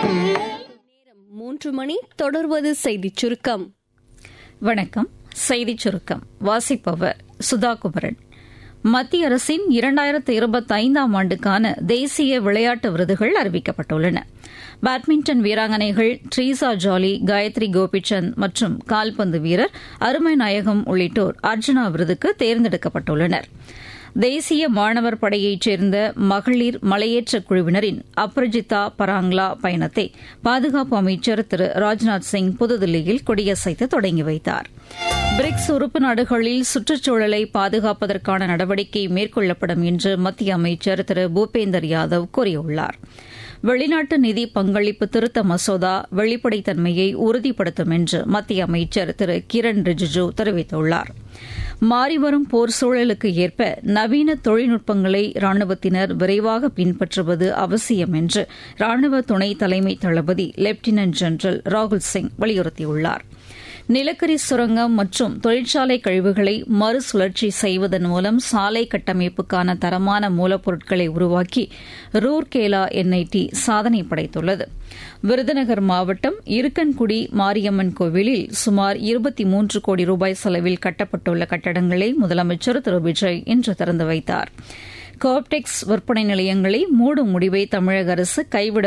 3 மணி. தொடர்வது செய்திச் சுருக்கம். வணக்கம். செய்திச் சுருக்கம் வாசிப்பவர் சுதாகுமரன். மத்திய அரசின் 2025ஆம் ஆண்டுக்கான தேசிய விளையாட்டு விருதுகள் அறிவிக்கப்பட்டுள்ளன. பேட்மிண்டன் வீராங்கனைகள் ட்ரீசா ஜாலி, காயத்ரி கோபிசந்த் மற்றும் கால்பந்து வீரர் அருமை நாயகம் உள்ளிட்டோர் அர்ஜுனா விருதுக்கு தேர்ந்தெடுக்கப்பட்டுள்ளனர். தேசிய மாணவர் படையைச் சேர்ந்த மகளிர் மலையேற்ற குழுவினரின் அப்ரஜிதா பராங்லா பயணத்தை பாதுகாப்பு அமைச்சர் திரு ராஜ்நாத் சிங் புதுதில்லியில் கொடியசைத்து தொடங்கி வைத்தார். பிரிக்ஸ் உறுப்பு நாடுகளில் சுற்றுச்சூழலை பாதுகாப்பதற்கான நடவடிக்கை மேற்கொள்ளப்படும் என்று மத்திய அமைச்சர் திரு பூபேந்தர் யாதவ் கூறியுள்ளார். வெளிநாட்டு நிதி பங்களிப்பு திருத்த மசோதா வெளிப்படைத்தன்மையை உறுதிப்படுத்தும் என்று மத்திய அமைச்சர் திரு கிரண் ரிஜிஜூ தெரிவித்துள்ளார். மாறிவரும் போர் சூழலுக்கு ஏற்ப நவீன தொழில்நுட்பங்களை ராணுவத்தினர் விரைவாக பின்பற்றுவது அவசியம் என்று ராணுவ துணை தலைமை தளபதி லெப்டினன்ட் ஜெனரல் ராகுல் சிங் வலியுறுத்தியுள்ளார். நிலக்கரி சுரங்கம் மற்றும் தொழிற்சாலை கழிவுகளை மறுசுழற்சி செய்வதன் மூலம் சாலை கட்டமைப்புக்கான தரமான மூலப்பொருட்களை உருவாக்கி ரூர்கேலா என்ஐடி சாதனை படைத்துள்ளது. விருதுநகர் மாவட்டம் இருக்கன்குடி மாரியம்மன் கோவிலில் சுமார் 23 கோடி ரூபாய் செலவில் கட்டப்பட்டுள்ள கட்டடங்களை முதலமைச்சர் திரு விஜய் இன்று திறந்து வைத்தார். கோப்டெக்ஸ் விற்பனை நிலையங்களை மூடும் முடிவை தமிழக அரசு கைவிட